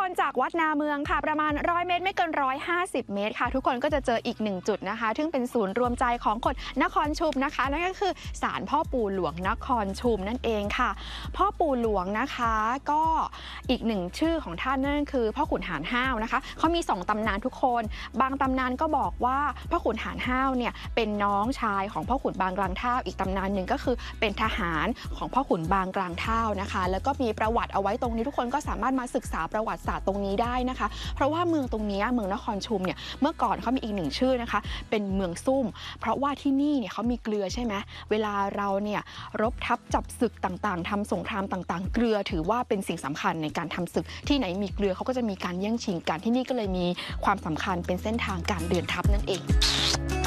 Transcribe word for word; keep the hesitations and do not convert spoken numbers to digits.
นจากวัดนาเมืองค่ะประมาณร้อยเมตรไม่เกินร้อยห้าสิบเมตรค่ะทุกคนก็จะเจออีกหนึ่งจุดนะคะซึ่งเป็นศูนย์รวมใจของคนนครชุมนะคะนั่นก็คือศาลพ่อปู่หลวงนครชุมนั่นเองค่ะพ่อปู่หลวงนะคะก็อีกหนึ่งชื่อของท่านนั่นคือพ่อขุนหารห้าวนะคะเขามีสองตำนานทุกคนบางตำนานก็บอกว่าพ่อขุนหารห้าวเนี่ยเป็นน้องชายของพ่อขุนบางกลางท่าอีกตำนานหนึ่งก็คือเป็นทหารของพ่อขุนบางกลางท่านะคะแล้วก็มีประวัติเอาไว้ตรงนี้ทุกคนก็สามารถมาศึกษาประวัติศาสตร์ตรงนี้ได้นะคะเพราะว่าเมืองตรงนี้เมืองนครชุมเนี่ยเมื่อก่อนเขามีอีกหนึ่งชื่อนะคะเป็นเมืองซุ่มเพราะว่าที่นี่เนี่ยเขามีเกลือใช่ไหมเวลาเราเนี่ยรบทับจับศึกต่างๆทำสงครามต่างๆเกลือถือว่าเป็นสิ่งสำคัญในการทำศึกที่ไหนมีเกลือเขาก็จะมีการแย่งชิงกันที่นี่ก็เลยมีความสำคัญเป็นเส้นทางการเดินทัพนั่นเอง